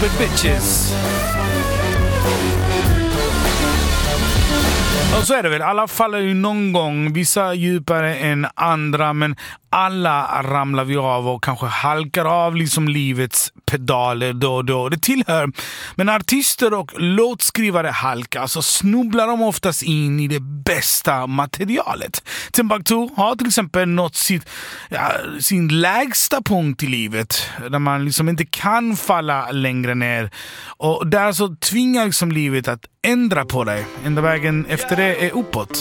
Stupid Bitches. Och så är det väl, alla faller ju någon gång, vissa djupare än andra, men alla ramlar vi av och kanske halkar av liksom livets pedaler då och då. Det tillhör. Men artister och låtskrivare halkar, så snubblar de oftast in i det bästa materialet. Timbuktu har till exempel nått sin lägsta punkt i livet, där man liksom inte kan falla längre ner. Och där så tvingar liksom livet att ändra på dig. Enda vägen efter det är uppåt.